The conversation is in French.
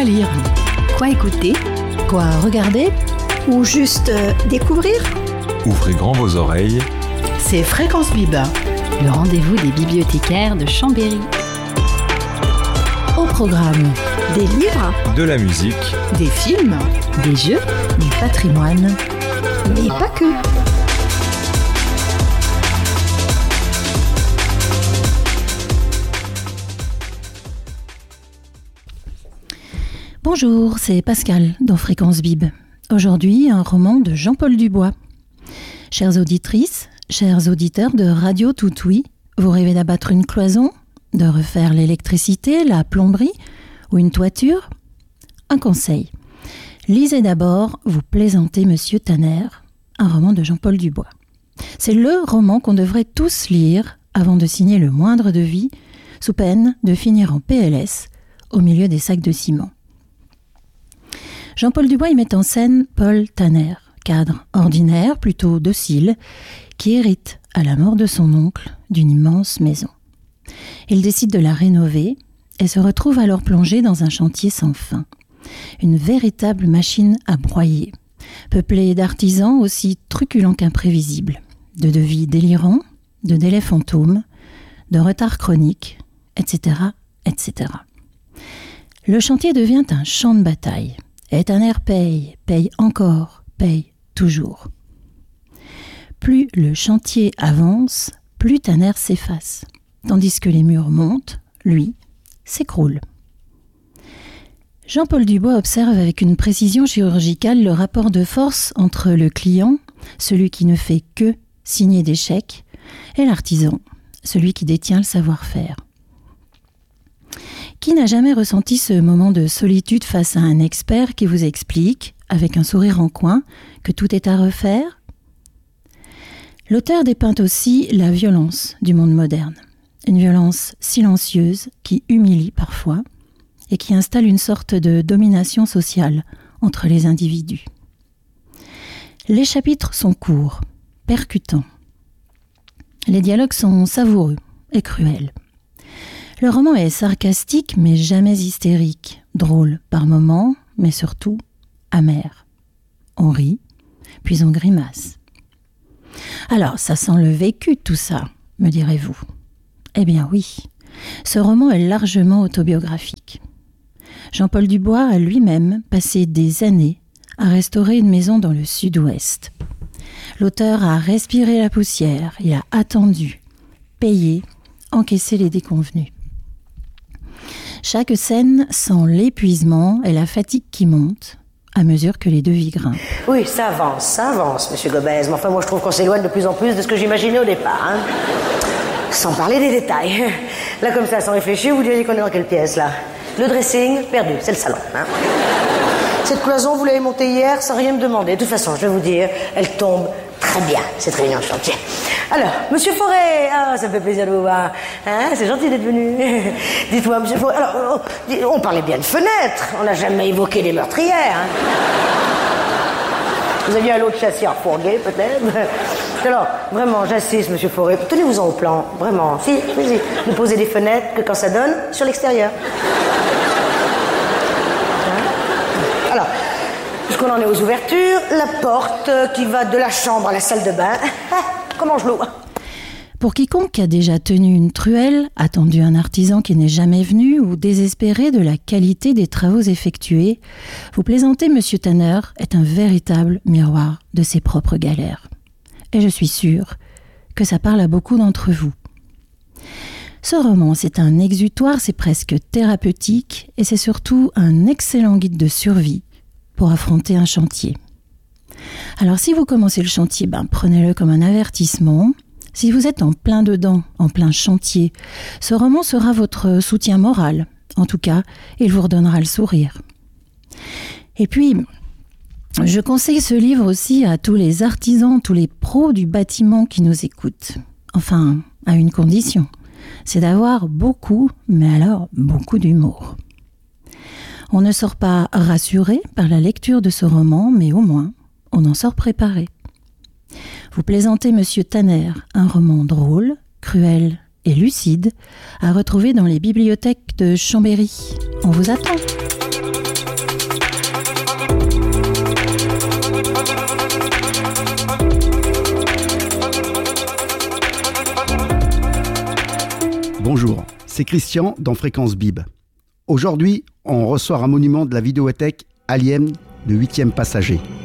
Quoi lire? Quoi écouter? Quoi regarder? Ou juste découvrir? Ouvrez grand vos oreilles. C'est Fréquence Bib, le rendez-vous des bibliothécaires de Chambéry. Au programme, Des livres, De la musique. des films, des jeux, du patrimoine. mais pas que. Bonjour, c'est Pascal dans Fréquence Bib. Aujourd'hui, un roman de Jean-Paul Dubois. Chères auditrices, chers auditeurs de Radio Toutouille, vous rêvez d'abattre une cloison, de refaire l'électricité, la plomberie ou une toiture? Un conseil. Lisez d'abord Vous plaisantez Monsieur Tanner, un roman de Jean-Paul Dubois. C'est le roman qu'on devrait tous lire avant de signer le moindre devis, sous peine de finir en PLS au milieu des sacs de ciment. Jean-Paul Dubois y met en scène Paul Tanner, cadre ordinaire, plutôt docile, qui hérite, à la mort de son oncle, d'une immense maison. Il décide de la rénover et se retrouve alors plongé dans un chantier sans fin. Une véritable machine à broyer, peuplée d'artisans aussi truculents qu'imprévisibles, de devis délirants, de délais fantômes, de retards chroniques, etc., etc. Le chantier devient un champ de bataille. Et Tanner paye encore, paye toujours. Plus le chantier avance, plus Tanner s'efface, tandis que les murs montent, lui, s'écroule. Jean-Paul Dubois observe avec une précision chirurgicale le rapport de force entre le client, celui qui ne fait que signer des chèques, et l'artisan, celui qui détient le savoir-faire. Qui n'a jamais ressenti ce moment de solitude face à un expert qui vous explique, avec un sourire en coin, que tout est à refaire? L'auteur dépeint aussi la violence du monde moderne. Une violence silencieuse qui humilie parfois et qui installe une sorte de domination sociale entre les individus. Les chapitres sont courts, percutants. Les dialogues sont savoureux et cruels. Le roman est sarcastique mais jamais hystérique, drôle par moments, mais surtout amer. On rit, puis on grimace. Alors, ça sent le vécu tout ça, me direz-vous. Eh bien oui, ce roman est largement autobiographique. Jean-Paul Dubois a lui-même passé des années à restaurer une maison dans le sud-ouest. L'auteur a respiré la poussière, il a attendu, payé, encaissé les déconvenus. Chaque scène sent l'épuisement et la fatigue qui monte à mesure que les devis grimpent. Oui, ça avance, monsieur Gobez. Mais enfin, moi, je trouve qu'on s'éloigne de plus en plus de ce que j'imaginais au départ. Hein. Sans parler des détails. Là, comme ça, sans réfléchir, vous diriez qu'on est dans quelle pièce, là? Le dressing, perdu, c'est le salon. Hein. Cette cloison, vous l'avez montée hier sans rien me demander. De toute façon, je vais vous dire, elle tombe très bien, cette réunion de chantier. Alors, monsieur Forêt, ça me fait plaisir de vous voir. Hein, c'est gentil d'être venu. Dites-moi, monsieur Forêt, alors, on parlait bien de fenêtres, on n'a jamais évoqué les meurtrières. Hein. Vous aviez un lot de châssis à refourguer, peut-être. Alors, vraiment, j'insiste, monsieur Forêt, tenez-vous-en au plan, vraiment. Si, ne posez des fenêtres que quand ça donne sur l'extérieur. Hein. Alors, puisqu'on en est aux ouvertures, la porte qui va de la chambre à la salle de bain, comment je l'ouvre? Pour quiconque a déjà tenu une truelle, attendu un artisan qui n'est jamais venu ou désespéré de la qualité des travaux effectués, Vous plaisantez Monsieur Tanner est un véritable miroir de ses propres galères. Et je suis sûre que ça parle à beaucoup d'entre vous. Ce roman, c'est un exutoire, c'est presque thérapeutique et c'est surtout un excellent guide de survie pour affronter un chantier. Alors si vous commencez le chantier, prenez-le comme un avertissement. Si vous êtes en plein dedans, en plein chantier, ce roman sera votre soutien moral. En tout cas, il vous redonnera le sourire. Et puis, je conseille ce livre aussi à tous les artisans, tous les pros du bâtiment qui nous écoutent. Enfin, à une condition, c'est d'avoir beaucoup, mais alors beaucoup d'humour. On ne sort pas rassuré par la lecture de ce roman, mais au moins, on en sort préparé. Vous plaisantez Monsieur Tanner, un roman drôle, cruel et lucide, à retrouver dans les bibliothèques de Chambéry. On vous attend. Bonjour, c'est Christian dans Fréquence Bib. Aujourd'hui, on reçoit un monument de la vidéothèque Alien, le 8e passager.